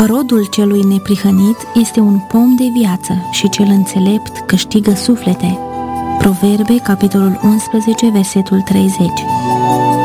Rodul celui neprihănit este un pom de viață și cel înțelept câștigă suflete. Proverbe, capitolul 11, versetul 30.